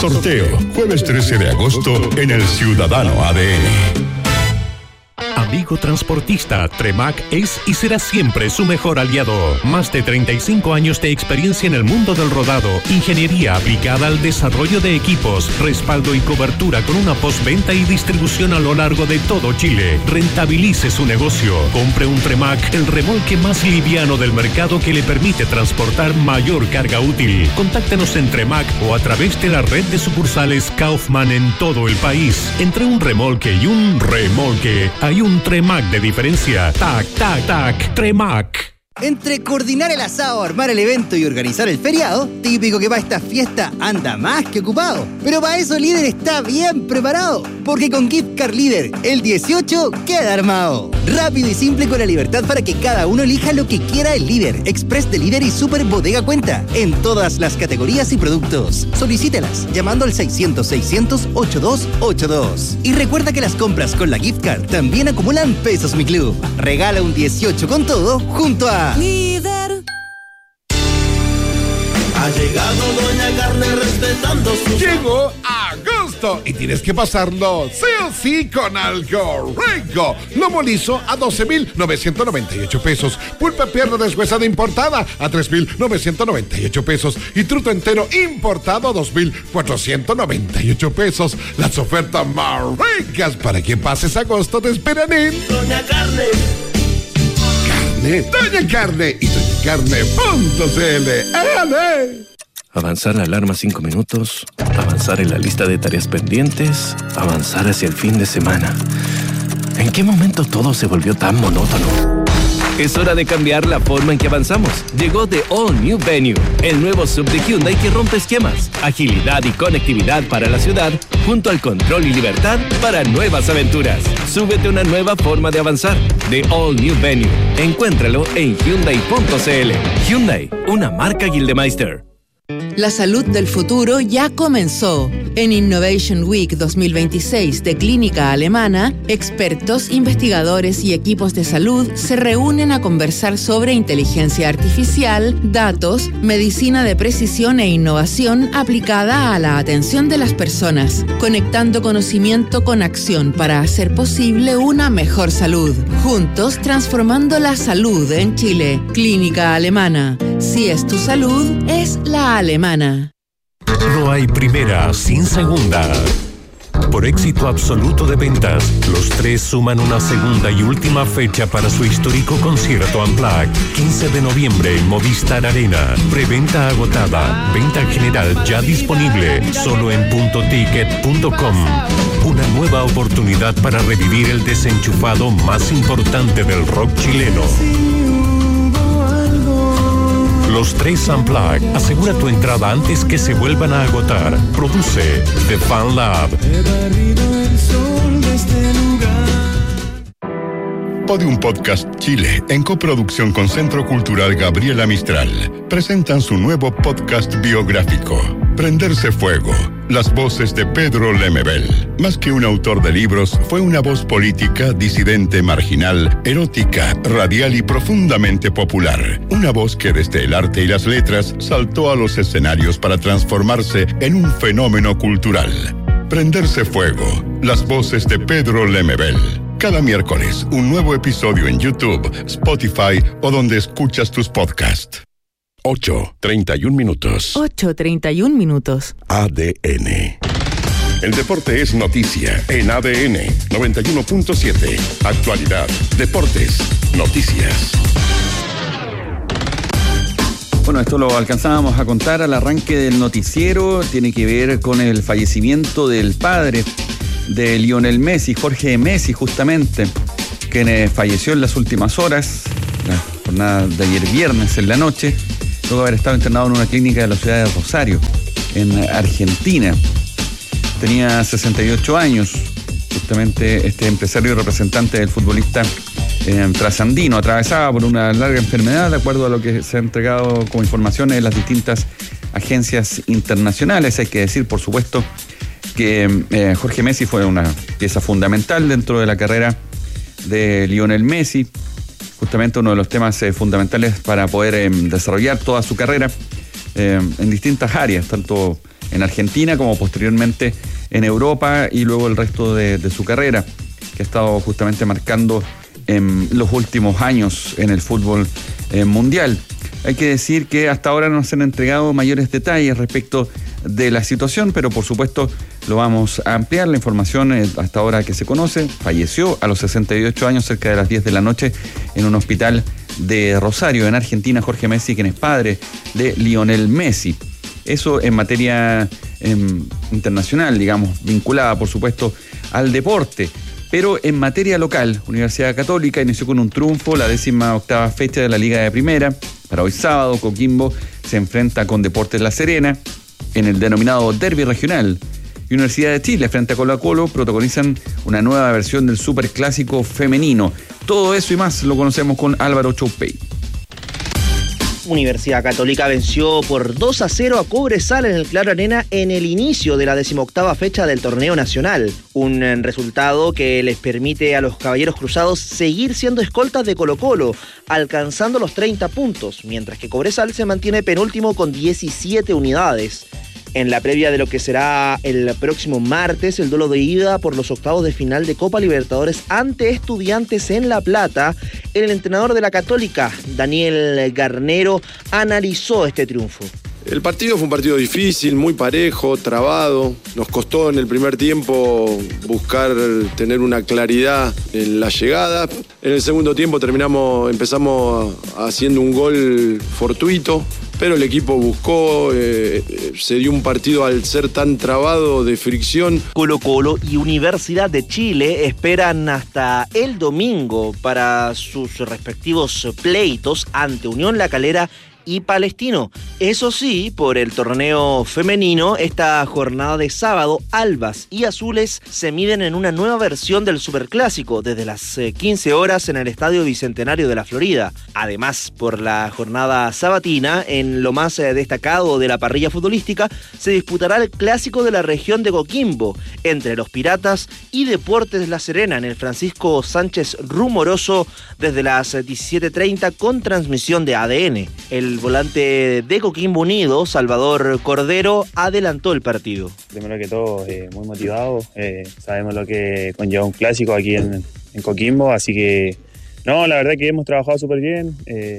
Sorteo, jueves 13 de agosto en el Ciudadano ADN. Amigo transportista, Tremac es y será siempre su mejor aliado. Más de 35 años de experiencia en el mundo del rodado, ingeniería aplicada al desarrollo de equipos, respaldo y cobertura con una postventa y distribución a lo largo de todo Chile. Rentabilice su negocio. Compre un Tremac, el remolque más liviano del mercado que le permite transportar mayor carga útil. Contáctenos en Tremac o a través de la red de sucursales Kaufman en todo el país. Entre un remolque y un remolque, hay un Tremac de diferencia. Tac, tac, tac, Tremac. Entre coordinar el asado, armar el evento y organizar el feriado, típico que para esta fiesta anda más que ocupado. Pero para eso Líder está bien preparado, porque con Gift Card Líder, el 18 queda armado. Rápido y simple con la libertad para que cada uno elija lo que quiera el Líder, Express de Líder y Super Bodega Cuenta, en todas las categorías y productos. Solicítelas llamando al 600-600-8282. Y recuerda que las compras con la Gift Card también acumulan pesos Mi Club. Regala un 18 con todo junto a Líder. Ha llegado Doña Carne respetando su... Llegó agosto y tienes que pasarlo sí o sí con algo rico. Lomo liso a 12,998 pesos. Pulpa pierna deshuesada importada a 3,998 pesos. Y truto entero importado a 2,498 pesos. Las ofertas más ricas para que pases agosto te esperan en Doña Carne. Doña Carne y doñacarne.cl. ¡Ale! Avanzar la alarma 5 minutos, avanzar en la lista de tareas pendientes, avanzar hacia el fin de semana. ¿En qué momento todo se volvió tan monótono? Es hora de cambiar la forma en que avanzamos. Llegó The All New Venue, el nuevo sub de Hyundai que rompe esquemas, agilidad y conectividad para la ciudad, junto al control y libertad para nuevas aventuras. Súbete a una nueva forma de avanzar. The All New Venue. Encuéntralo en Hyundai.cl. Hyundai, una marca Gildemeister. La salud del futuro ya comenzó. En Innovation Week 2026 de Clínica Alemana, expertos, investigadores y equipos de salud se reúnen a conversar sobre inteligencia artificial, datos, medicina de precisión e innovación aplicada a la atención de las personas, conectando conocimiento con acción para hacer posible una mejor salud. Juntos transformando la salud en Chile. Clínica Alemana. Si es tu salud, es la alemana. No hay primera sin segunda. Por éxito absoluto de ventas, los tres suman una segunda y última fecha para su histórico concierto Unplugged, 15 de noviembre en Movistar Arena. Preventa agotada, venta general ya disponible, solo en puntoticket.com. Una nueva oportunidad para revivir el desenchufado más importante del rock chileno. Los tres Unplugged. Asegura tu entrada antes que se vuelvan a agotar. Produce The Fan Lab. Podium Podcast Chile, en coproducción con Centro Cultural Gabriela Mistral, presentan su nuevo podcast biográfico, Prenderse Fuego. Las voces de Pedro Lemebel. Más que un autor de libros, fue una voz política, disidente, marginal, erótica, radial y profundamente popular. Una voz que desde el arte y las letras saltó a los escenarios para transformarse en un fenómeno cultural. Prenderse Fuego. Las voces de Pedro Lemebel. Cada miércoles, un nuevo episodio en YouTube, Spotify o donde escuchas tus podcasts. 8:31 minutos. 8:31 minutos. ADN. El deporte es noticia en ADN 91.7. Actualidad, deportes, noticias. Bueno, esto lo alcanzábamos a contar al arranque del noticiero. Tiene que ver con el fallecimiento del padre de Lionel Messi, Jorge Messi, justamente, quien falleció en las últimas horas, la jornada de ayer viernes en la noche, luego de haber estado internado en una clínica de la ciudad de Rosario, en Argentina. Tenía 68 años, justamente este empresario y representante del futbolista trasandino. Atravesaba por una larga enfermedad, de acuerdo a lo que se ha entregado como información en las distintas agencias internacionales. Hay que decir, por supuesto, que Jorge Messi fue una pieza fundamental dentro de la carrera de Lionel Messi, justamente uno de los temas fundamentales para poder desarrollar toda su carrera en distintas áreas, tanto en Argentina como posteriormente en Europa y luego el resto de su carrera, que ha estado justamente marcando los últimos años en el fútbol mundial. Hay que decir que hasta ahora no se han entregado mayores detalles respecto de la situación, pero por supuesto lo vamos a ampliar. La información hasta ahora que se conoce: falleció a los 68 años cerca de las 10 de la noche en un hospital de Rosario, en Argentina, Jorge Messi, quien es padre de Lionel Messi. Eso en materia internacional, digamos, vinculada por supuesto al deporte. Pero en materia local, Universidad Católica inició con un triunfo la 18ª fecha de la Liga de Primera. Para hoy sábado, Coquimbo se enfrenta con Deportes La Serena en el denominado Derbi Regional. Y Universidad de Chile frente a Colo-Colo protagonizan una nueva versión del Superclásico femenino. Todo eso y más lo conocemos con Álvaro Choupey. Universidad Católica venció por 2-0 a Cobresal en el Claro Arena en el inicio de la 18ª fecha del torneo nacional. Un resultado que les permite a los Caballeros Cruzados seguir siendo escoltas de Colo-Colo, alcanzando los 30 puntos, mientras que Cobresal se mantiene penúltimo con 17 unidades. En la previa de lo que será el próximo martes, el duelo de ida por los octavos de final de Copa Libertadores ante Estudiantes en La Plata, el entrenador de la Católica, Daniel Garnero, analizó este triunfo. El partido fue un partido difícil, muy parejo, trabado. Nos costó en el primer tiempo buscar tener una claridad en la llegada. En el segundo tiempo empezamos haciendo un gol fortuito, pero el equipo buscó, se dio un partido al ser tan trabado de fricción. Colo-Colo y Universidad de Chile esperan hasta el domingo para sus respectivos pleitos ante Unión La Calera y Palestino. Eso sí, por el torneo femenino, esta jornada de sábado, albas y azules se miden en una nueva versión del Superclásico desde las 15 horas en el Estadio Bicentenario de la Florida. Además, por la jornada sabatina, en lo más destacado de la parrilla futbolística, se disputará el Clásico de la región de Coquimbo entre los Piratas y Deportes La Serena en el Francisco Sánchez Rumoroso desde las 17:30 con transmisión de ADN. El volante de Coquimbo Unido, Salvador Cordero, adelantó el partido. Primero que todo, muy motivado. Sabemos lo que conlleva un clásico aquí en Coquimbo, así que no, la verdad que hemos trabajado súper bien.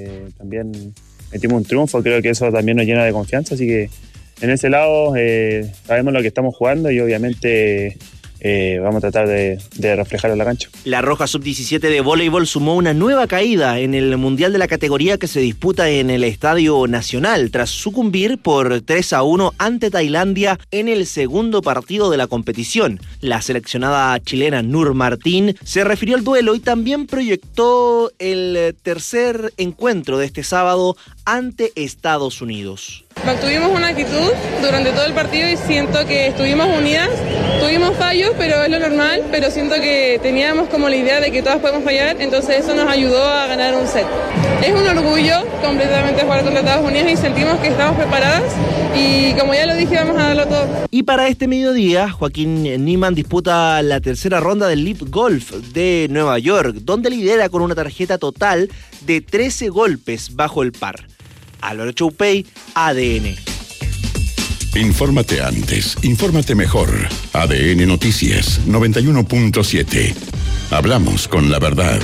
También metimos un triunfo, creo que eso también nos llena de confianza, así que en ese lado sabemos lo que estamos jugando y obviamente vamos a tratar de reflejarlo en la cancha. La Roja Sub-17 de voleibol sumó una nueva caída en el Mundial de la categoría que se disputa en el Estadio Nacional tras sucumbir por 3-1 ante Tailandia en el segundo partido de la competición. La seleccionada chilena Nur Martín se refirió al duelo y también proyectó el tercer encuentro de este sábado ante Estados Unidos. Mantuvimos una actitud durante todo el partido y siento que estuvimos unidas, tuvimos fallos, pero es lo normal, pero siento que teníamos como la idea de que todas podemos fallar, entonces eso nos ayudó a ganar un set. Es un orgullo completamente jugar contra Estados Unidos y sentimos que estamos preparadas y como ya lo dije, vamos a darlo todo. Y para este mediodía, Joaquín Niemann disputa la tercera ronda del LIV Golf de Nueva York, donde lidera con una tarjeta total de 13 golpes bajo el par. Álvaro Choupey, ADN. Infórmate antes, infórmate mejor. ADN Noticias 91.7. Hablamos con la verdad.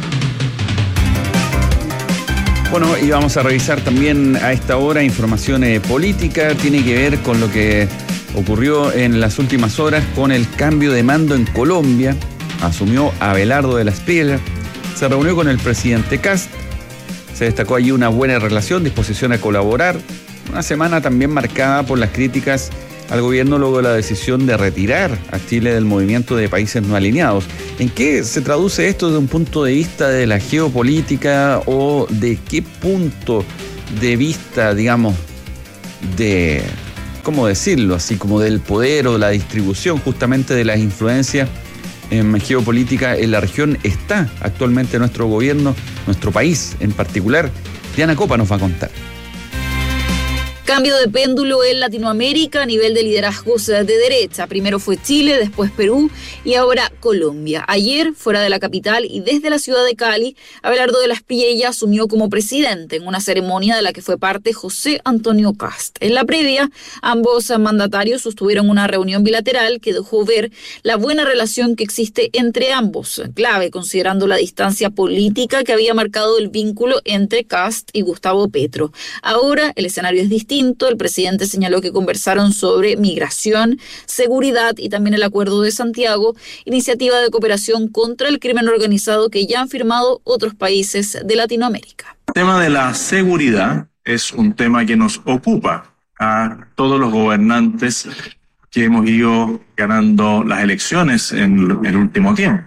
Bueno, y vamos a revisar también a esta hora información política. Tiene que ver con lo que ocurrió en las últimas horas con el cambio de mando en Colombia. Asumió Abelardo de la Espriella. Se reunió con el presidente Kast. Se destacó allí una buena relación, disposición a colaborar. Una semana también marcada por las críticas al gobierno luego de la decisión de retirar a Chile del movimiento de países no alineados. ¿En qué se traduce esto desde un punto de vista de la geopolítica o de qué punto de vista, digamos, de, ¿cómo decirlo? Así como del poder o la distribución justamente de las influencias en geopolítica en la región está actualmente nuestro gobierno, nuestro país en particular? Diana Copa nos va a contar. Cambio de péndulo en Latinoamérica a nivel de liderazgos de derecha. Primero fue Chile, después Perú y ahora Colombia. Ayer, fuera de la capital y desde la ciudad de Cali, Abelardo de la Espriella asumió como presidente en una ceremonia de la que fue parte José Antonio Kast. En la previa, ambos mandatarios sostuvieron una reunión bilateral que dejó ver la buena relación que existe entre ambos, clave considerando la distancia política que había marcado el vínculo entre Kast y Gustavo Petro. Ahora el escenario es distinto. El presidente señaló que conversaron sobre migración, seguridad y también el Acuerdo de Santiago, iniciativa de cooperación contra el crimen organizado que ya han firmado otros países de Latinoamérica. El tema de la seguridad es un tema que nos ocupa a todos los gobernantes que hemos ido ganando las elecciones en el último tiempo.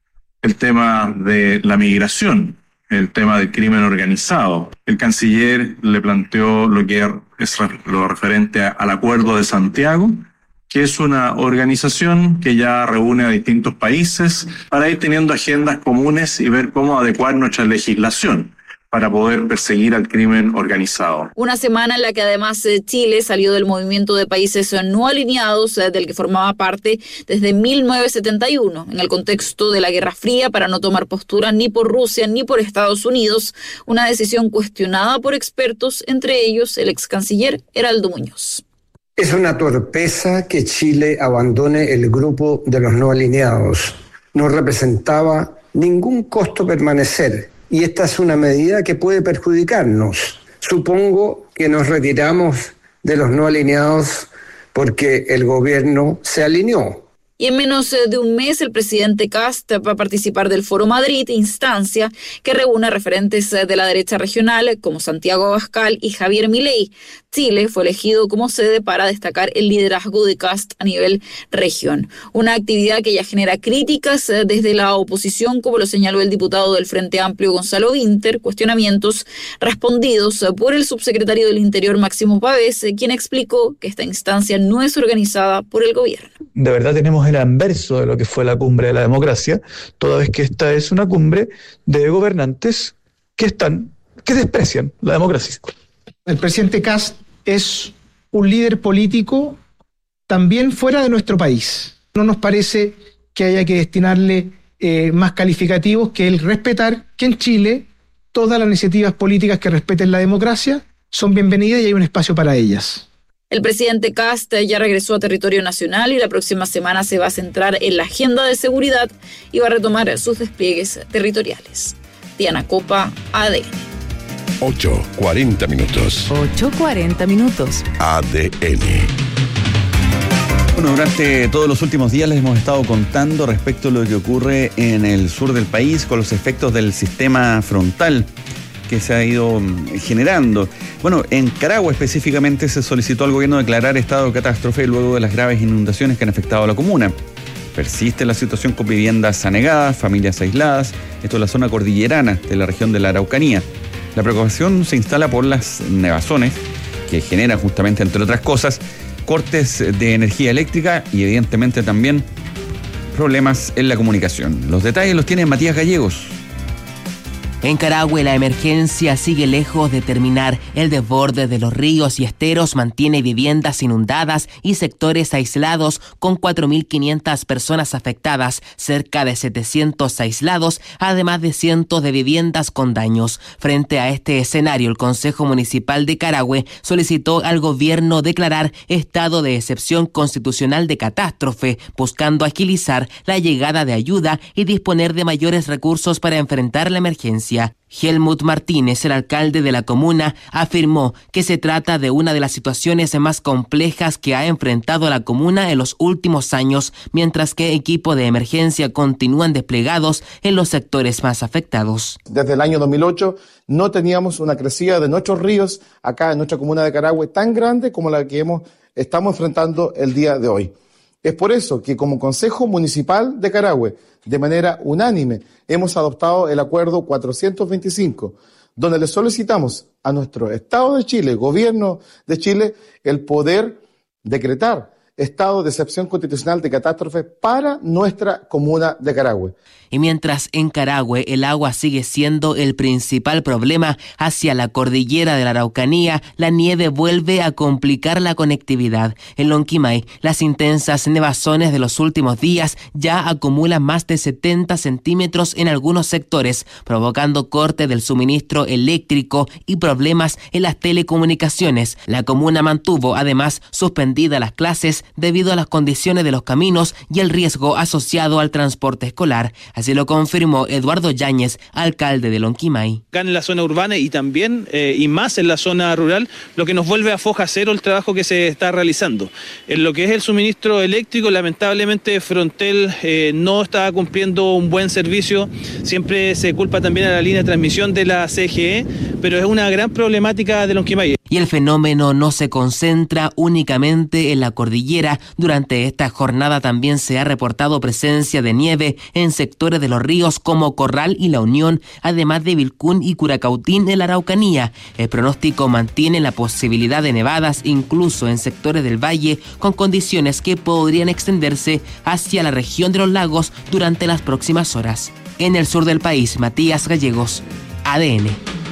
El tema de la migración, el tema del crimen organizado. El canciller le planteó lo que es lo referente al Acuerdo de Santiago, que es una organización que ya reúne a distintos países para ir teniendo agendas comunes y ver cómo adecuar nuestra legislación para poder perseguir al crimen organizado. Una semana en la que además Chile salió del movimiento de países no alineados del que formaba parte desde 1971, en el contexto de la Guerra Fría, para no tomar postura ni por Rusia ni por Estados Unidos, una decisión cuestionada por expertos, entre ellos el ex canciller Heraldo Muñoz. Es una torpeza que Chile abandone el grupo de los no alineados. No representaba ningún costo permanecer. Y esta es una medida que puede perjudicarnos. Supongo que nos retiramos de los no alineados porque el gobierno se alineó. Y en menos de un mes el presidente Kast va a participar del Foro Madrid, instancia que reúne referentes de la derecha regional como Santiago Abascal y Javier Milei. Chile fue elegido como sede para destacar el liderazgo de Kast a nivel región. Una actividad que ya genera críticas desde la oposición, como lo señaló el diputado del Frente Amplio Gonzalo Vinter, cuestionamientos respondidos por el subsecretario del Interior Máximo Pavés, quien explicó que esta instancia no es organizada por el gobierno. De verdad tenemos el anverso de lo que fue la cumbre de la democracia, toda vez que esta es una cumbre de gobernantes que desprecian la democracia. El presidente Kast es un líder político también fuera de nuestro país. No nos parece que haya que destinarle más calificativos que el respetar que en Chile todas las iniciativas políticas que respeten la democracia son bienvenidas y hay un espacio para ellas. El presidente Kast ya regresó a territorio nacional y la próxima semana se va a centrar en la agenda de seguridad y va a retomar sus despliegues territoriales. Diana Copa, ADN. 8:40 minutos. 8:40 minutos. ADN. Bueno, durante todos los últimos días les hemos estado contando respecto a lo que ocurre en el sur del país con los efectos del sistema frontal que se ha ido generando. Bueno, en Carahue específicamente se solicitó al gobierno declarar estado de catástrofe luego de las graves inundaciones que han afectado a la comuna. Persiste la situación con viviendas anegadas, familias aisladas, esto es la zona cordillerana de la región de la Araucanía. La preocupación se instala por las nevazones que generan justamente, entre otras cosas, cortes de energía eléctrica y evidentemente también problemas en la comunicación. Los detalles los tiene Matías Gallegos. En Carahue la emergencia sigue lejos de terminar. El desborde de los ríos y esteros mantiene viviendas inundadas y sectores aislados con 4.500 personas afectadas, cerca de 700 aislados, además de cientos de viviendas con daños. Frente a este escenario, el Consejo Municipal de Carahue solicitó al gobierno declarar estado de excepción constitucional de catástrofe, buscando agilizar la llegada de ayuda y disponer de mayores recursos para enfrentar la emergencia. Helmut Martínez, el alcalde de la comuna, afirmó que se trata de una de las situaciones más complejas que ha enfrentado la comuna en los últimos años, mientras que equipos de emergencia continúan desplegados en los sectores más afectados. Desde el año 2008 no teníamos una crecida de nuestros ríos acá en nuestra comuna de Carahue tan grande como la que estamos enfrentando el día de hoy. Es por eso que como Consejo Municipal de Carahue, de manera unánime, hemos adoptado el Acuerdo 425, donde le solicitamos a nuestro Estado de Chile, Gobierno de Chile, el poder decretar estado de excepción constitucional de catástrofe para nuestra comuna de Carahue. Y mientras en Carahue el agua sigue siendo el principal problema hacia la cordillera de la Araucanía, la nieve vuelve a complicar la conectividad. En Lonquimay, las intensas nevazones de los últimos días ya acumulan más de 70 centímetros en algunos sectores, provocando corte del suministro eléctrico y problemas en las telecomunicaciones. La comuna mantuvo además suspendidas las clases debido a las condiciones de los caminos y el riesgo asociado al transporte escolar. Así lo confirmó Eduardo Yáñez, alcalde de Lonquimay. Acá en la zona urbana y también y más en la zona rural, lo que nos vuelve a foja cero el trabajo que se está realizando. En lo que es el suministro eléctrico, lamentablemente Frontel no está cumpliendo un buen servicio. Siempre se culpa también a la línea de transmisión de la CGE, pero es una gran problemática de Lonquimay. Y el fenómeno no se concentra únicamente en la cordillera. Durante esta jornada también se ha reportado presencia de nieve en sectores de los ríos como Corral y La Unión, además de Vilcún y Curacautín en la Araucanía. El pronóstico mantiene la posibilidad de nevadas incluso en sectores del valle, con condiciones que podrían extenderse hacia la región de los lagos durante las próximas horas. En el sur del país, Matías Gallegos, ADN.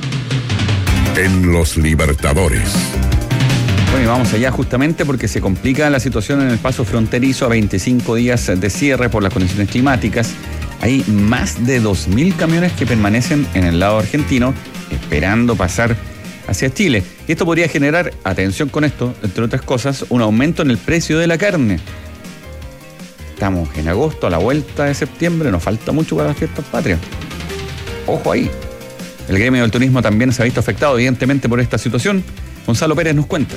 En los Libertadores. Bueno, y vamos allá justamente porque se complica la situación en el paso fronterizo a 25 días de cierre por las condiciones climáticas. Hay más de 2.000 camiones que permanecen en el lado argentino esperando pasar hacia Chile. Y esto podría generar, atención con esto, entre otras cosas, un aumento en el precio de la carne. Estamos en agosto, a la vuelta de septiembre, nos falta mucho para las fiestas patrias. Ojo ahí. El gremio del turismo también se ha visto afectado, evidentemente, por esta situación. Gonzalo Pérez nos cuenta.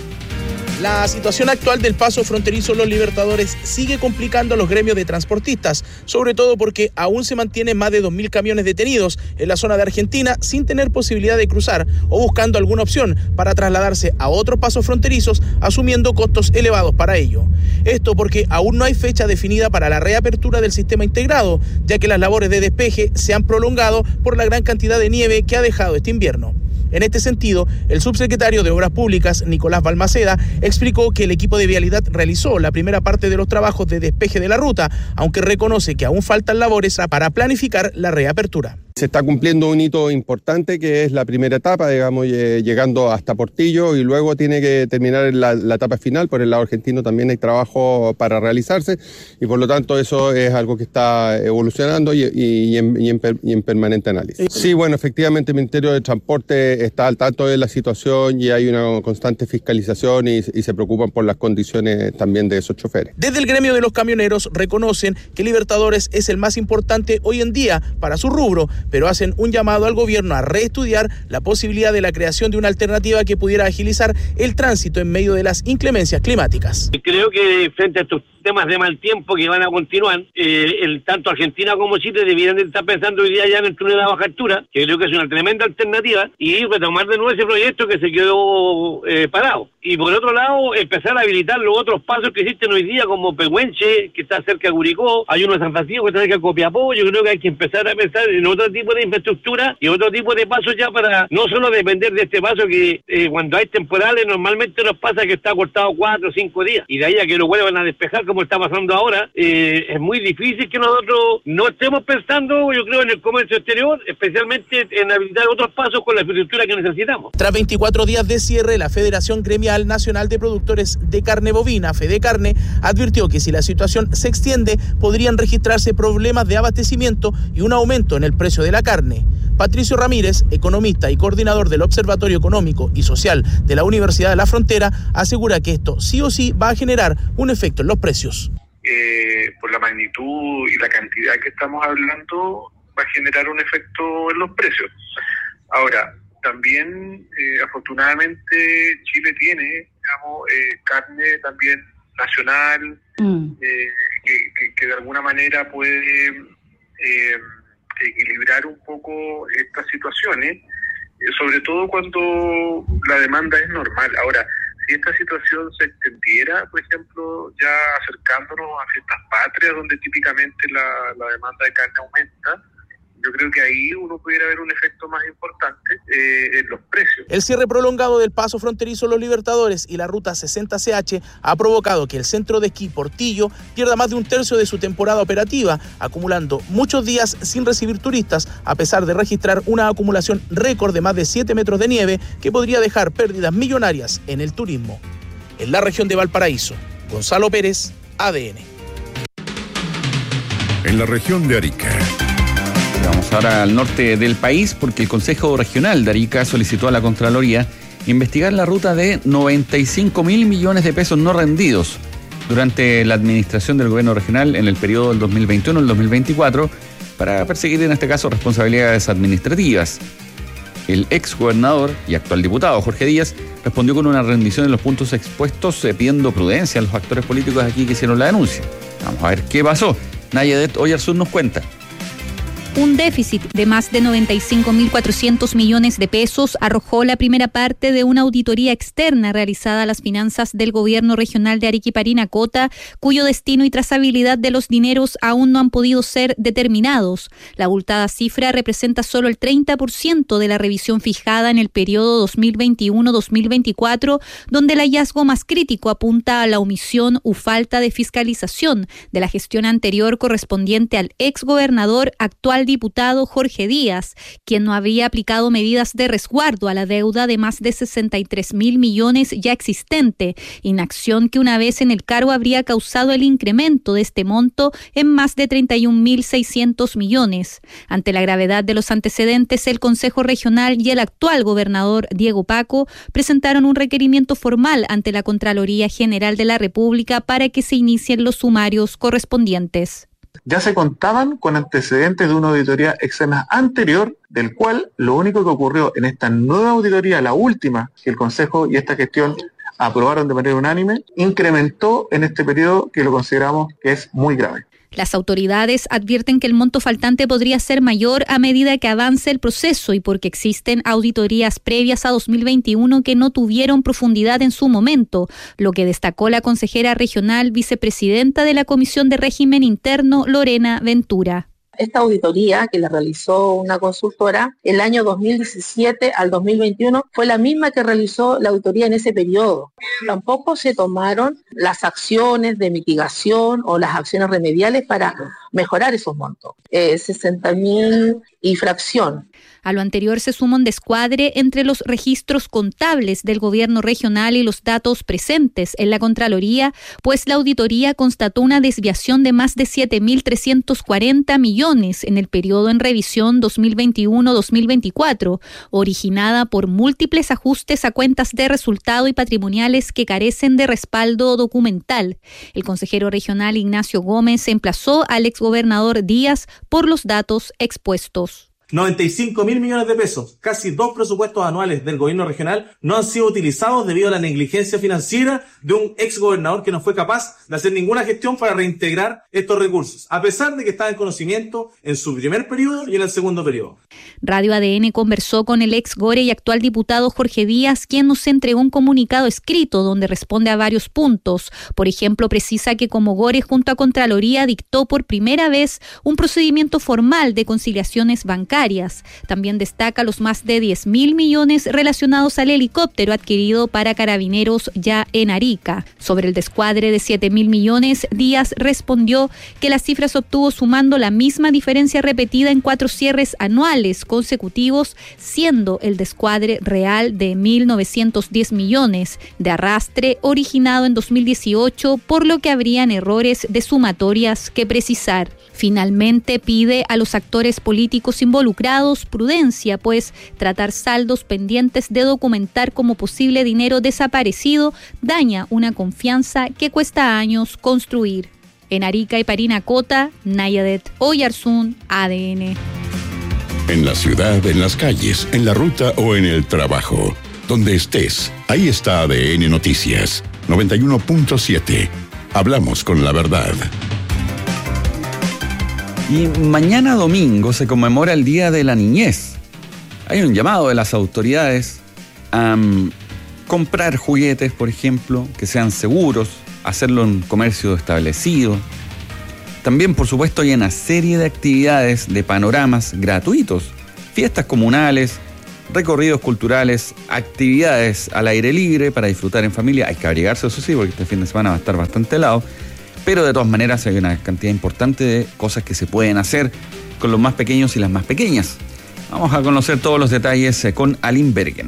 La situación actual del paso fronterizo Los Libertadores sigue complicando a los gremios de transportistas, sobre todo porque aún se mantienen más de 2.000 camiones detenidos en la zona de Argentina sin tener posibilidad de cruzar o buscando alguna opción para trasladarse a otros pasos fronterizos, asumiendo costos elevados para ello. Esto porque aún no hay fecha definida para la reapertura del sistema integrado, ya que las labores de despeje se han prolongado por la gran cantidad de nieve que ha dejado este invierno. En este sentido, el subsecretario de Obras Públicas, Nicolás Balmaceda, explicó que el equipo de vialidad realizó la primera parte de los trabajos de despeje de la ruta, aunque reconoce que aún faltan labores para planificar la reapertura. Se está cumpliendo un hito importante que es la primera etapa, digamos, llegando hasta Portillo, y luego tiene que terminar la etapa final. Por el lado argentino también hay trabajo para realizarse y por lo tanto eso es algo que está evolucionando y en permanente análisis. Sí, bueno, efectivamente el Ministerio de Transporte está al tanto de la situación y hay una constante fiscalización y se preocupan por las condiciones también de esos choferes. Desde el gremio de los camioneros reconocen que Libertadores es el más importante hoy en día para su rubro, pero hacen un llamado al gobierno a reestudiar la posibilidad de la creación de una alternativa que pudiera agilizar el tránsito en medio de las inclemencias climáticas. Creo que frente a estos temas de mal tiempo que van a continuar, tanto Argentina como Chile debieran estar pensando hoy día ya en el túnel de baja altura, que creo que es una tremenda alternativa, y retomar de nuevo ese proyecto que se quedó parado. Y por otro lado, empezar a habilitar los otros pasos que existen hoy día, como Pehuenche, que está cerca de Curicó, hay uno de San Francisco que está cerca de Copiapó. Yo creo que hay que empezar a pensar en otro tipo de infraestructura y otro tipo de pasos ya para no solo depender de este paso que cuando hay temporales normalmente nos pasa que está cortado 4 o 5 días, y de ahí a que lo vuelvan a despejar como está pasando ahora, es muy difícil que nosotros no estemos pensando, yo creo, en el comercio exterior, especialmente en habilitar otros pasos con la infraestructura que necesitamos. Tras 24 días de cierre, la Federación Gremial Nacional de Productores de Carne Bovina, FEDECARNE, advirtió que si la situación se extiende, podrían registrarse problemas de abastecimiento y un aumento en el precio de la carne. Patricio Ramírez, economista y coordinador del Observatorio Económico y Social de la Universidad de la Frontera, asegura que esto sí o sí va a generar un efecto en los precios. Por la magnitud y la cantidad que estamos hablando, va a generar un efecto en los precios. Ahora, también, afortunadamente, Chile tiene, digamos, carne también nacional, que de alguna manera puede equilibrar un poco estas situaciones, sobre todo cuando la demanda es normal. Ahora, si esta situación se extendiera, por ejemplo, ya acercándonos a fiestas patrias, donde típicamente la demanda de carne aumenta, Yo creo que ahí uno pudiera ver un efecto más importante en los precios. El cierre prolongado del paso fronterizo Los Libertadores y la ruta 60CH ha provocado que el centro de esquí Portillo pierda más de un tercio de su temporada operativa, acumulando muchos días sin recibir turistas, a pesar de registrar una acumulación récord de más de 7 metros de nieve que podría dejar pérdidas millonarias en el turismo. En la región de Valparaíso, Gonzalo Pérez, ADN. En la región de Arica. Vamos ahora al norte del país porque el Consejo Regional de Arica solicitó a la Contraloría investigar la ruta de 95.000 millones de pesos no rendidos durante la administración del gobierno regional en el periodo del 2021 al 2024 para perseguir en este caso responsabilidades administrativas. El ex gobernador y actual diputado Jorge Díaz respondió con una rendición en los puntos expuestos pidiendo prudencia a los actores políticos aquí que hicieron la denuncia. Vamos a ver qué pasó. Nayadet Oyarzún nos cuenta. Un déficit de más de 95.400 millones de pesos arrojó la primera parte de una auditoría externa realizada a las finanzas del gobierno regional de Arica y Parinacota, cuyo destino y trazabilidad de los dineros aún no han podido ser determinados. La abultada cifra representa solo el 30% de la revisión fijada en el periodo 2021-2024, donde el hallazgo más crítico apunta a la omisión u falta de fiscalización de la gestión anterior correspondiente al exgobernador actual diputado Jorge Díaz, quien no había aplicado medidas de resguardo a la deuda de más de 63.000 millones ya existente, inacción que una vez en el cargo habría causado el incremento de este monto en más de 31.600 millones. Ante la gravedad de los antecedentes, el Consejo Regional y el actual gobernador Diego Paco presentaron un requerimiento formal ante la Contraloría General de la República para que se inicien los sumarios correspondientes. Ya se contaban con antecedentes de una auditoría externa anterior, del cual lo único que ocurrió en esta nueva auditoría, la última que el Consejo y esta gestión aprobaron de manera unánime, incrementó en este periodo que lo consideramos que es muy grave. Las autoridades advierten que el monto faltante podría ser mayor a medida que avance el proceso y porque existen auditorías previas a 2021 que no tuvieron profundidad en su momento, lo que destacó la consejera regional vicepresidenta de la Comisión de Régimen Interno, Lorena Ventura. Esta auditoría que la realizó una consultora el año 2017 al 2021 fue la misma que realizó la auditoría en ese periodo. Tampoco se tomaron las acciones de mitigación o las acciones remediales para mejorar esos montos. 60.000 y fracción. A lo anterior se suma un descuadre entre los registros contables del gobierno regional y los datos presentes en la Contraloría, pues la auditoría constató una desviación de más de 7.340 millones en el periodo en revisión 2021-2024, originada por múltiples ajustes a cuentas de resultado y patrimoniales que carecen de respaldo documental. El consejero regional Ignacio Gómez emplazó al exgobernador Díaz por los datos expuestos. 95.000 millones de pesos, casi 2 presupuestos anuales del gobierno regional, no han sido utilizados debido a la negligencia financiera de un exgobernador que no fue capaz de hacer ninguna gestión para reintegrar estos recursos, a pesar de que estaba en conocimiento en su primer periodo y en el segundo periodo. Radio ADN conversó con el ex Gore y actual diputado Jorge Díaz, quien nos entregó un comunicado escrito donde responde a varios puntos. Por ejemplo, precisa que como Gore junto a Contraloría dictó por primera vez un procedimiento formal de conciliaciones bancarias. También destaca los más de 10.000 millones relacionados al helicóptero adquirido para Carabineros ya en Arica. Sobre el descuadre de 7.000 millones, Díaz respondió que la cifra se obtuvo sumando la misma diferencia repetida en 4 cierres anuales consecutivos, siendo el descuadre real de 1.910 millones de arrastre originado en 2018, por lo que habrían errores de sumatorias que precisar. Finalmente pide a los actores políticos involucrados prudencia, pues tratar saldos pendientes de documentar como posible dinero desaparecido daña una confianza que cuesta años construir. En Arica y Parinacota, Nayadet Oyarzún, ADN. En la ciudad, en las calles, en la ruta o en el trabajo. Donde estés, ahí está ADN Noticias 91.7. Hablamos con la verdad. Y mañana domingo se conmemora el Día de la Niñez. Hay un llamado de las autoridades a comprar juguetes, por ejemplo, que sean seguros, hacerlo en comercio establecido. También, por supuesto, hay una serie de actividades de panoramas gratuitos, fiestas comunales, recorridos culturales, actividades al aire libre para disfrutar en familia. Hay que abrigarse, eso sí, porque este fin de semana va a estar bastante helado, pero de todas maneras hay una cantidad importante de cosas que se pueden hacer con los más pequeños y las más pequeñas. Vamos a conocer todos los detalles con Aline Bergen.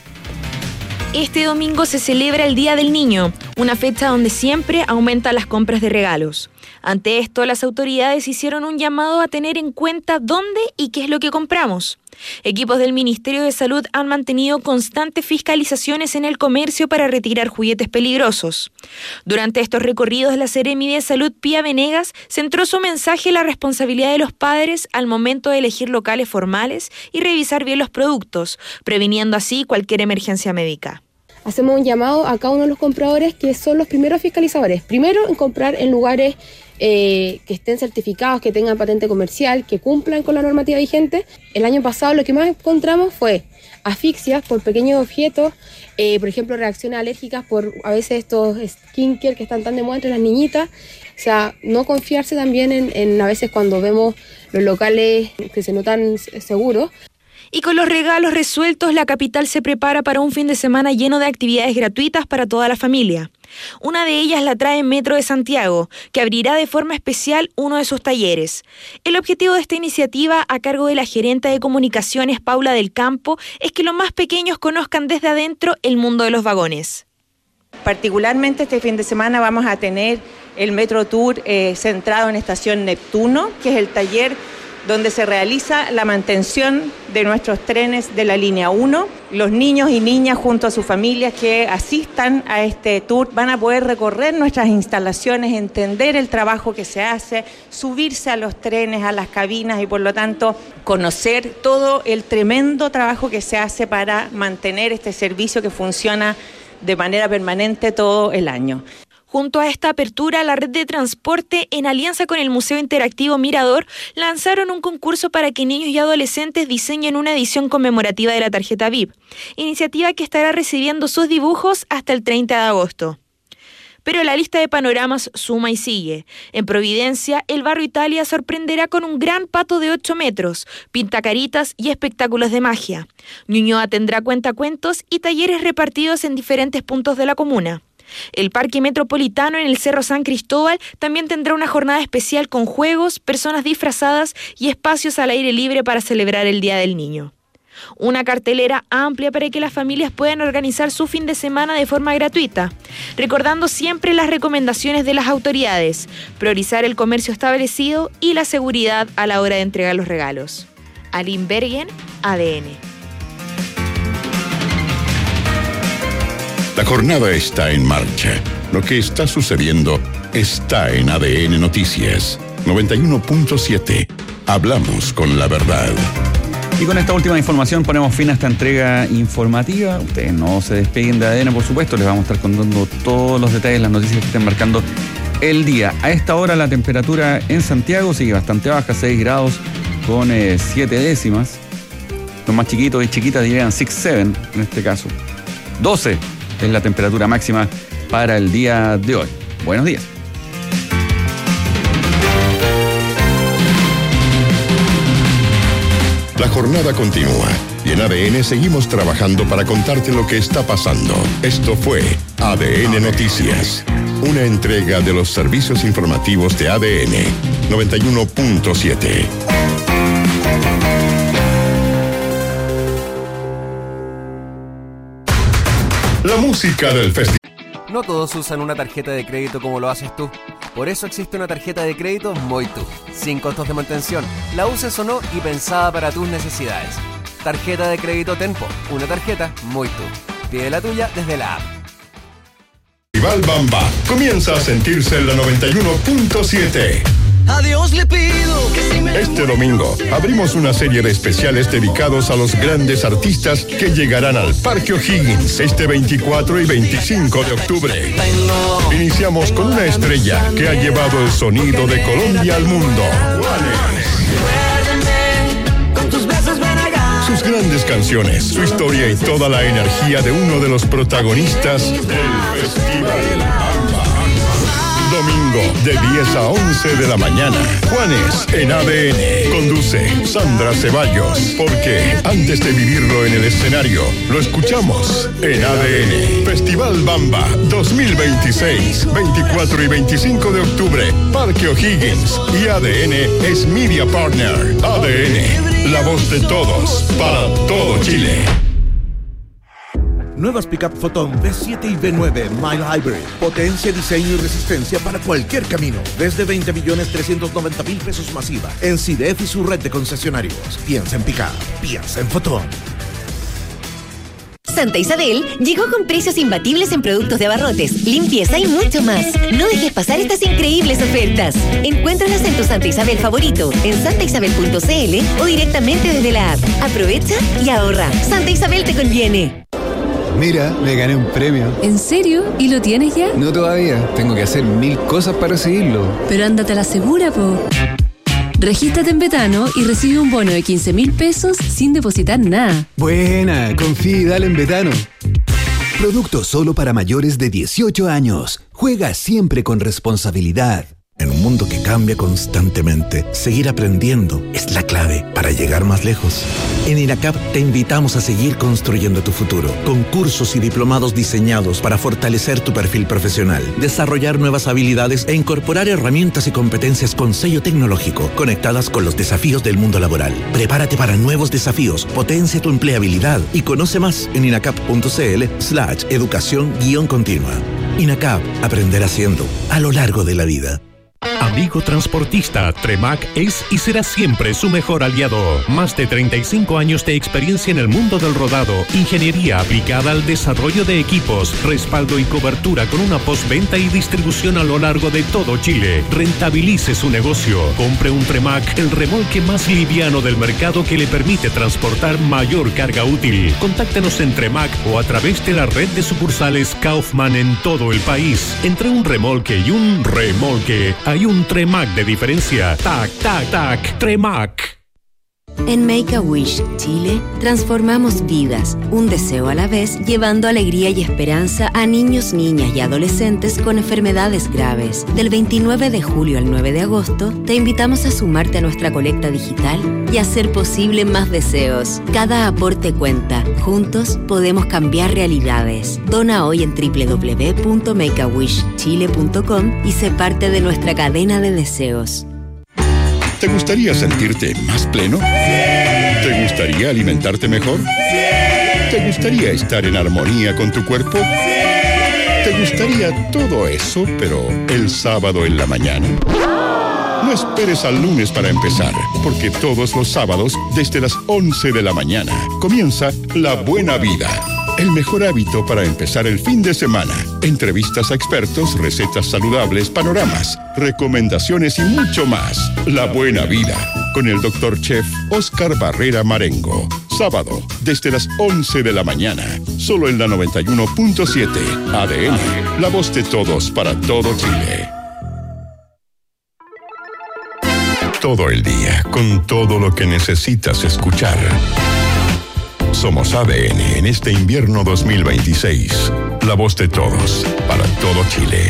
Este domingo se celebra el Día del Niño, una fecha donde siempre aumentan las compras de regalos. Ante esto, las autoridades hicieron un llamado a tener en cuenta dónde y qué es lo que compramos. Equipos del Ministerio de Salud han mantenido constantes fiscalizaciones en el comercio para retirar juguetes peligrosos. Durante estos recorridos, la Seremi de Salud, Pía Venegas, centró su mensaje en la responsabilidad de los padres al momento de elegir locales formales y revisar bien los productos, previniendo así cualquier emergencia médica. Hacemos un llamado a cada uno de los compradores que son los primeros fiscalizadores. Primero, en comprar en lugares que estén certificados, que tengan patente comercial, que cumplan con la normativa vigente. El año pasado lo que más encontramos fue asfixias por pequeños objetos, por ejemplo reacciones alérgicas por a veces estos skincare que están tan de moda entre las niñitas. O sea, no confiarse también en a veces cuando vemos los locales que se notan seguros. Y con los regalos resueltos, la capital se prepara para un fin de semana lleno de actividades gratuitas para toda la familia. Una de ellas la trae Metro de Santiago, que abrirá de forma especial uno de sus talleres. El objetivo de esta iniciativa, a cargo de la gerente de comunicaciones Paula del Campo, es que los más pequeños conozcan desde adentro el mundo de los vagones. Particularmente este fin de semana vamos a tener el Metro Tour centrado en Estación Neptuno, que es el taller donde se realiza la mantención de nuestros trenes de la línea 1. Los niños y niñas junto a sus familias que asistan a este tour van a poder recorrer nuestras instalaciones, entender el trabajo que se hace, subirse a los trenes, a las cabinas y por lo tanto conocer todo el tremendo trabajo que se hace para mantener este servicio que funciona de manera permanente todo el año. Junto a esta apertura, la red de transporte, en alianza con el Museo Interactivo Mirador, lanzaron un concurso para que niños y adolescentes diseñen una edición conmemorativa de la tarjeta VIP, iniciativa que estará recibiendo sus dibujos hasta el 30 de agosto. Pero la lista de panoramas suma y sigue. En Providencia, el Barrio Italia sorprenderá con un gran pato de 8 metros, pintacaritas y espectáculos de magia. Ñuñoa tendrá cuentacuentos y talleres repartidos en diferentes puntos de la comuna. El Parque Metropolitano en el Cerro San Cristóbal también tendrá una jornada especial con juegos, personas disfrazadas y espacios al aire libre para celebrar el Día del Niño. Una cartelera amplia para que las familias puedan organizar su fin de semana de forma gratuita, recordando siempre las recomendaciones de las autoridades, priorizar el comercio establecido y la seguridad a la hora de entregar los regalos. Aline Bergen, ADN. La jornada está en marcha. Lo que está sucediendo está en ADN Noticias 91.7. Hablamos con la verdad. Y con esta última información ponemos fin a esta entrega informativa. Ustedes no se despeguen de ADN, por supuesto. Les vamos a estar contando todos los detalles, las noticias que estén marcando el día. A esta hora la temperatura en Santiago sigue bastante baja, 6 grados con 7 décimas. Los más chiquitos y chiquitas dirían 6-7 en este caso. 12 es la temperatura máxima para el día de hoy. Buenos días. La jornada continúa y en ADN seguimos trabajando para contarte lo que está pasando. Esto fue ADN Noticias, una entrega de los servicios informativos de ADN 91.7. La música del festival. No todos usan una tarjeta de crédito como lo haces tú. Por eso existe una tarjeta de crédito Moitu, sin costos de mantención, la uses o no y pensada para tus necesidades. Tarjeta de crédito Tenpo, una tarjeta Moitu. Pide la tuya desde la app. Festival Bamba comienza a sentirse en la 91.7. A Dios le pido que si me Este domingo abrimos una serie de especiales dedicados a los grandes artistas que llegarán al Parque O'Higgins este 24 y 25 de octubre. Iniciamos con una estrella que ha llevado el sonido de Colombia al mundo. Sus grandes canciones, su historia y toda la energía de uno de los protagonistas del Festival Bamba. Domingo domingo, de 10 a 11 de la mañana. Juanes en ADN. Conduce Sandra Ceballos. Porque antes de vivirlo en el escenario, lo escuchamos en ADN. Festival Bamba 2026, 24 y 25 de octubre, Parque O'Higgins. Y ADN es Media Partner. ADN, la voz de todos, para todo Chile. Nuevas Pickup Photon V7 y V9 Mile Hybrid. Potencia, diseño y resistencia para cualquier camino. Desde 20.390.000 pesos masiva. En CIDEF y su red de concesionarios. Piensa en Pickup. Piensa en Photon. Santa Isabel llegó con precios imbatibles en productos de abarrotes, limpieza y mucho más. No dejes pasar estas increíbles ofertas. Encuéntralas en tu Santa Isabel favorito, en santaisabel.cl o directamente desde la app. Aprovecha y ahorra. Santa Isabel te conviene. Mira, me gané un premio. ¿En serio? ¿Y lo tienes ya? No todavía. Tengo que hacer 1000 cosas para recibirlo. Pero ándate a la segura, po. Regístrate en Betano y recibe un bono de 15.000 pesos sin depositar nada. Buena, confía y dale en Betano. Producto solo para mayores de 18 años. Juega siempre con responsabilidad. En un mundo que cambia constantemente, seguir aprendiendo es la clave para llegar más lejos. En INACAP te invitamos a seguir construyendo tu futuro, con cursos y diplomados diseñados para fortalecer tu perfil profesional, desarrollar nuevas habilidades e incorporar herramientas y competencias con sello tecnológico, conectadas con los desafíos del mundo laboral. Prepárate para nuevos desafíos, potencia tu empleabilidad y conoce más en inacap.cl/educación-continua. INACAP, aprender haciendo, a lo largo de la vida. Amigo transportista, Tremac es y será siempre su mejor aliado. Más de 35 años de experiencia en el mundo del rodado, ingeniería aplicada al desarrollo de equipos, respaldo y cobertura con una postventa y distribución a lo largo de todo Chile. Rentabilice su negocio. Compre un Tremac, el remolque más liviano del mercado que le permite transportar mayor carga útil. Contáctenos en Tremac o a través de la red de sucursales Kaufman en todo el país. Entre un remolque y un remolque, hay un Tremac de diferencia. Tac, tac, tac, Tremac. En Make-A-Wish Chile transformamos vidas, un deseo a la vez, llevando alegría y esperanza a niños, niñas y adolescentes con enfermedades graves. Del 29 de julio al 9 de agosto, te invitamos a sumarte a nuestra colecta digital y hacer posible más deseos. Cada aporte cuenta. Juntos podemos cambiar realidades. Dona hoy en www.makeawishchile.com y sé parte de nuestra cadena de deseos. ¿Te gustaría sentirte más pleno? ¡Sí! ¿Te gustaría alimentarte mejor? ¡Sí! ¿Te gustaría estar en armonía con tu cuerpo? ¡Sí! ¿Te gustaría todo eso, pero el sábado en la mañana? No esperes al lunes para empezar, porque todos los sábados, desde las 11 de la mañana, comienza La Buena Vida. El mejor hábito para empezar el fin de semana. Entrevistas a expertos, recetas saludables, panoramas, recomendaciones y mucho más. La Buena Vida, con el Dr. Chef Oscar Barrera Marengo. Sábado, desde las 11 de la mañana. Solo en la 91.7. ADN, la voz de todos para todo Chile. Todo el día, con todo lo que necesitas escuchar. Somos ADN en este invierno 2026. La voz de todos, para todo Chile.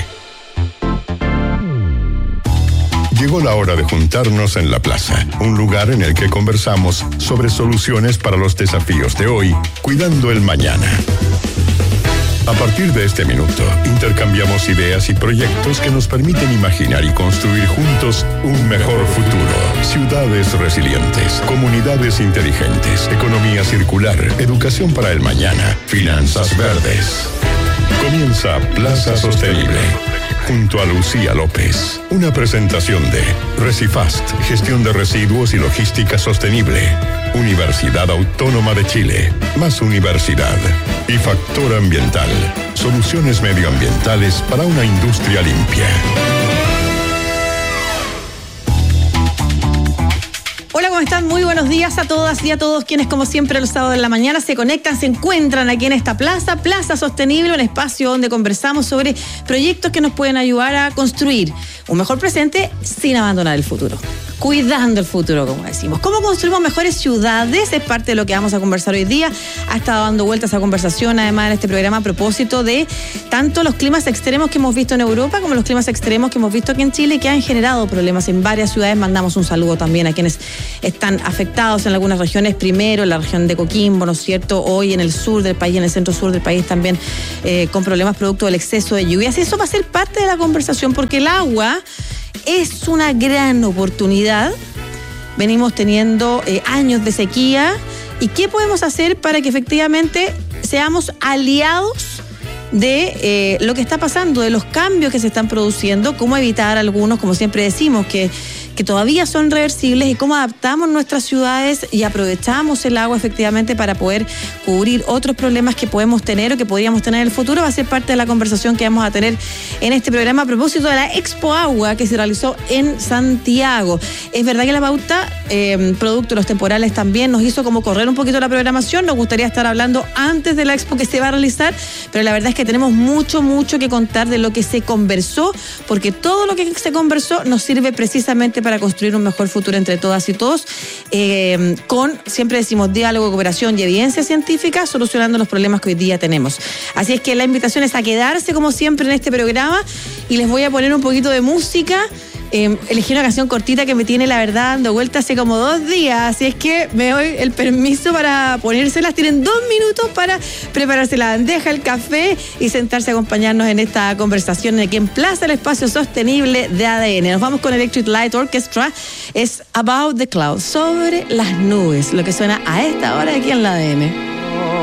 Llegó la hora de juntarnos en la plaza, un lugar en el que conversamos sobre soluciones para los desafíos de hoy, cuidando el mañana. A partir de este minuto, intercambiamos ideas y proyectos que nos permiten imaginar y construir juntos un mejor futuro. Ciudades resilientes, comunidades inteligentes, economía circular, educación para el mañana, finanzas verdes. Comienza Plaza Sostenible, junto a Lucía López. Una presentación de Recifast, gestión de residuos y logística sostenible. Universidad Autónoma de Chile, más universidad. Y Factor Ambiental, soluciones medioambientales para una industria limpia. Hola, ¿cómo están? Muy buenos días a todas y a todos quienes, como siempre, los sábados de la mañana se conectan, se encuentran aquí en esta Plaza Sostenible, un espacio donde conversamos sobre proyectos que nos pueden ayudar a construir un mejor presente sin abandonar el futuro. Cuidando el futuro, como decimos. ¿Cómo construimos mejores ciudades? Es parte de lo que vamos a conversar hoy día. Ha estado dando vueltas esa conversación, además, en este programa a propósito de tanto los climas extremos que hemos visto en Europa como los climas extremos que hemos visto aquí en Chile, que han generado problemas en varias ciudades. Mandamos un saludo también a quienes están afectados en algunas regiones. Primero, en la región de Coquimbo, ¿no es cierto? Hoy en el sur del país, en el centro sur del país también, con problemas producto del exceso de lluvias. Y eso va a ser parte de la conversación, porque el agua es una gran oportunidad. Venimos teniendo años de sequía. ¿Y qué podemos hacer para que efectivamente seamos aliados de lo que está pasando, de los cambios que se están produciendo? Cómo evitar algunos, como siempre decimos, que todavía son reversibles, y cómo adaptamos nuestras ciudades y aprovechamos el agua efectivamente para poder cubrir otros problemas que podemos tener o que podríamos tener en el futuro. Va a ser parte de la conversación que vamos a tener en este programa a propósito de la Expo Agua que se realizó en Santiago. Es verdad que la pauta, producto de los temporales también, nos hizo como correr un poquito la programación. Nos gustaría estar hablando antes de la Expo que se va a realizar, pero la verdad es que tenemos mucho que contar de lo que se conversó, porque todo lo que se conversó nos sirve precisamente para construir un mejor futuro entre todas y todos, con, siempre decimos, diálogo, cooperación y evidencia científica, solucionando los problemas que hoy día tenemos. Así es que la invitación es a quedarse, como siempre, en este programa, y les voy a poner un poquito de música. Elegí una canción cortita que me tiene, la verdad, dando vuelta hace como 2 días, así es que me doy el permiso para ponérselas. Tienen 2 minutos para prepararse la bandeja, el café y sentarse a acompañarnos en esta conversación aquí en Plaza, el espacio sostenible de ADN. Nos vamos con Electric Light Orchestra, es About the Clouds, sobre las nubes, lo que suena a esta hora aquí en la ADN.